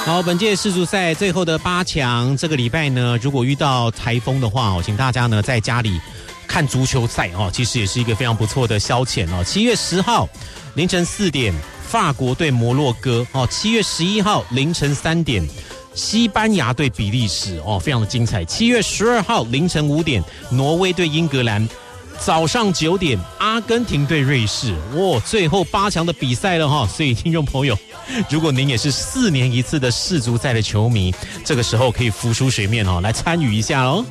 好，本届世足赛最后的8强，这个礼拜呢，如果遇到台风的话，请大家呢在家里看足球赛其实也是一个非常不错的消遣7月10号凌晨4点，法国对摩洛哥7月11号凌晨3点，西班牙对比利时非常的精彩。7月12号凌晨5点，挪威对英格兰。早上9点，阿根廷对瑞士，最后8强的比赛了所以听众朋友，如果您也是4年一次的世足赛的球迷，这个时候可以浮出水面来参与一下哦。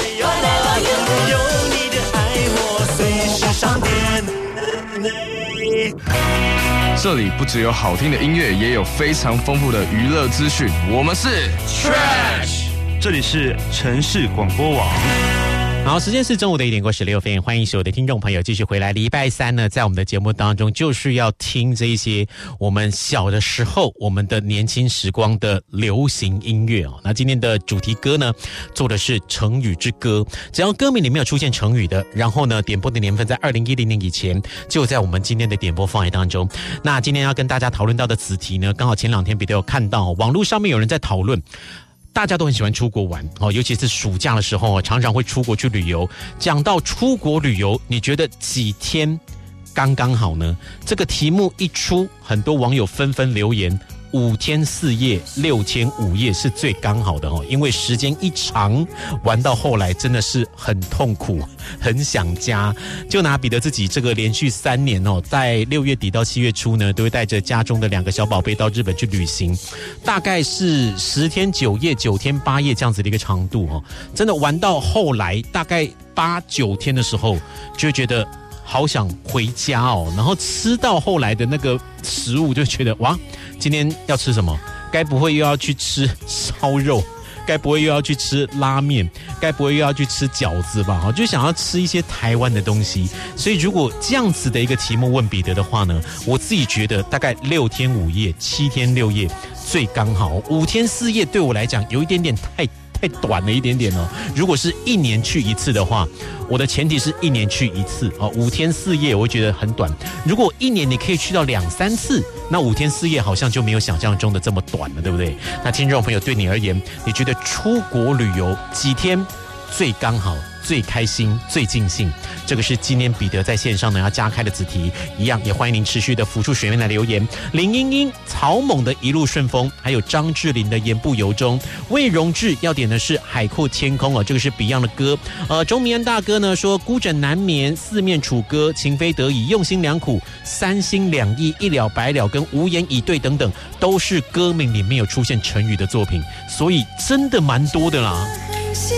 这里不只有好听的音乐，也有非常丰富的娱乐资讯。我们是 Trash， 这里是城市广播网。 好，时间是中午的1点过16分，欢迎所有的听众朋友继续回来。礼拜三呢，在我们的节目当中，就是要听这一些我们小的时候，我们的年轻时光的流行音乐那今天的主题歌呢，做的是成语之歌。只要歌名里面有出现成语的，然后呢，点播的年份在2010年以前，就在我们今天的点播范围当中。那今天要跟大家讨论到的子题呢，刚好前2天比较有看到，网络上面有人在讨论。大家都很喜欢出国玩尤其是暑假的时候常常会出国去旅游。讲到出国旅游，你觉得几天刚刚好呢？这个题目一出，很多网友纷纷留言，5天4夜6天5夜是最刚好的因为时间一长，玩到后来真的是很痛苦，很想家。就拿彼得自己这个连续3年在6月底到7月初呢，都会带着家中的2个小宝贝到日本去旅行，大概是10天9夜9天8夜这样子的一个长度真的玩到后来大概8、9天的时候，就会觉得好想回家然后吃到后来的那个食物，就觉得哇，今天要吃什么？该不会又要去吃烧肉？该不会又要去吃拉面？该不会又要去吃饺子吧？就想要吃一些台湾的东西。所以如果这样子的一个题目问彼得的话呢，我自己觉得大概6天5夜7天6夜最刚好，5天4夜对我来讲有一点点太短了一点点如果是1年去一次的话，我的前提是1年去一次5天4夜我会觉得很短。如果1年你可以去到2、3次，那5天4夜好像就没有想象中的这么短了，对不对？那听众朋友，对你而言，你觉得出国旅游几天最刚好、最开心、最尽兴？这个是今天彼得在线上呢要加开的子题，一样也欢迎您持续的浮出水面来留言。林英英、曹猛的一路顺风，还有张智霖的言不由衷，魏荣志要点的是海阔天空这个是 Beyond 的歌。钟明安大哥呢说孤枕难眠、四面楚歌、情非得已、用心良苦、三心两意、一了百了跟无言以对等等，都是歌名里面有出现成语的作品，所以真的蛮多的啦。